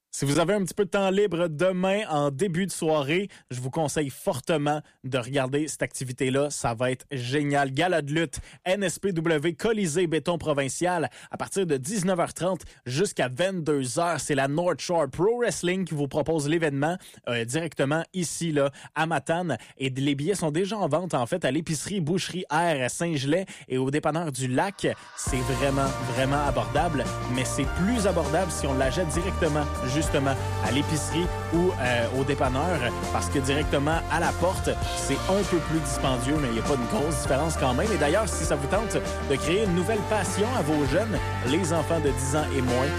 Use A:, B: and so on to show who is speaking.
A: Si vous avez un petit peu de temps libre demain en début de soirée, je vous conseille fortement de regarder cette activité-là. Ça va être génial. Gala de lutte, NSPW, Colisée Béton Provincial, à partir de 19h30 jusqu'à 22h. C'est la North Shore Pro Wrestling qui vous propose l'événement directement ici, là, à Matane. Et les billets sont déjà en vente, en fait, à l'épicerie Boucherie Air à Saint-Gelais et au dépanneur du Lac. C'est vraiment, vraiment abordable, mais c'est plus abordable si on l'achète directement, justement, à l'épicerie ou au dépanneur, parce que directement à la porte, c'est un peu plus dispendieux, mais il n'y a pas une grosse différence quand même. Et d'ailleurs, si ça vous tente de créer une nouvelle passion à vos jeunes, les enfants de 10 ans et moins,